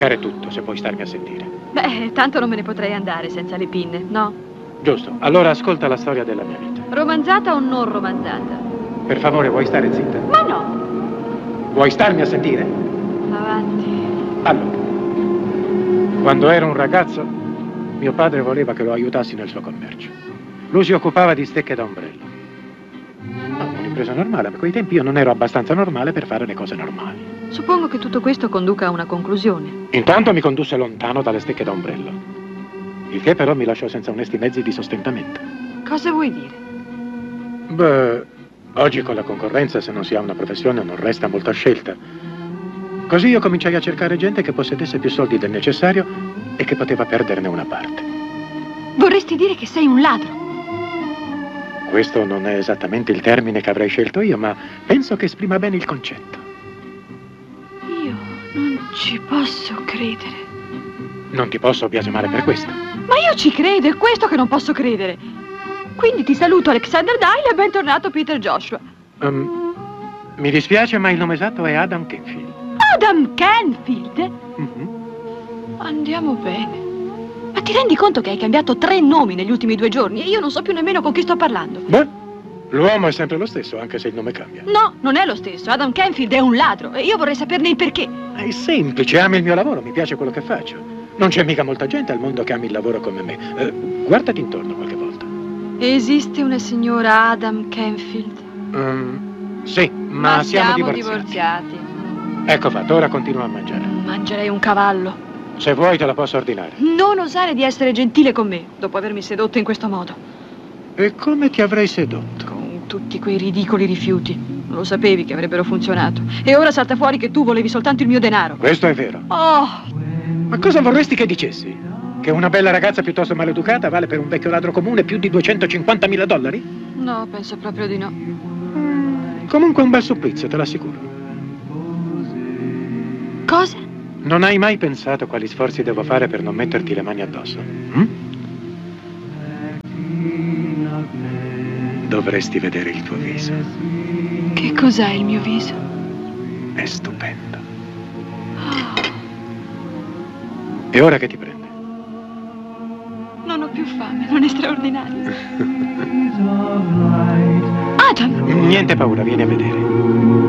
È tutto, se puoi starmi a sentire. Beh, tanto non me ne potrei andare senza le pinne, no? Giusto, allora ascolta la storia della mia vita. Romanzata o non romanzata? Per favore, vuoi stare zitta? Ma no! Vuoi starmi a sentire? Avanti. Allora, quando ero un ragazzo, mio padre voleva che lo aiutassi nel suo commercio. Lui si occupava di stecche da ombrello. Un'impresa normale, ma a quei tempi io non ero abbastanza normale per fare le cose normali. Suppongo che tutto questo conduca a una conclusione. Intanto mi condusse lontano dalle stecche da ombrello, il che però mi lasciò senza onesti mezzi di sostentamento. Cosa vuoi dire? Beh, oggi con la concorrenza, se non si ha una professione, non resta molta scelta. Così io cominciai a cercare gente che possedesse più soldi del necessario e che poteva perderne una parte. Vorresti dire che sei un ladro? Questo non è esattamente il termine che avrei scelto io, ma penso che esprima bene il concetto. Io non ci posso credere. Non ti posso biasimare per questo. Ma io ci credo, è questo che non posso credere. Quindi ti saluto, Alexander Dyle, e bentornato, Peter Joshua. Mi dispiace, ma il nome esatto è Adam Kenfield. Adam Canfield? Andiamo bene. Ma ti rendi conto che hai cambiato 3 nomi negli ultimi 2 giorni e io non so più nemmeno con chi sto parlando? Beh, l'uomo è sempre lo stesso, anche se il nome cambia. No, non è lo stesso. Adam Canfield è un ladro e io vorrei saperne il perché. È semplice, ami il mio lavoro, mi piace quello che faccio. Non c'è mica molta gente al mondo che ami il lavoro come me. Guardati intorno qualche volta. Esiste una signora Adam Canfield? Sì, ma siamo divorziati. Ecco fatto, ora continua a mangiare. Mangerei un cavallo. Se vuoi te la posso ordinare. Non osare di essere gentile con me, dopo avermi sedotto in questo modo. E come ti avrei sedotto? Con tutti quei ridicoli rifiuti. Lo sapevi che avrebbero funzionato. E ora salta fuori che tu volevi soltanto il mio denaro. Questo è vero. Oh! Ma cosa vorresti che dicessi? Che una bella ragazza piuttosto maleducata vale per un vecchio ladro comune più di $250.000? No, penso proprio di no. Comunque un bel supplizio, te l'assicuro. Cosa? Non hai mai pensato quali sforzi devo fare per non metterti le mani addosso? Dovresti vedere il tuo viso. Che cos'è il mio viso? È stupendo. E ora che ti prende? Non ho più fame, non è straordinario. Adam! Niente paura, vieni a vedere.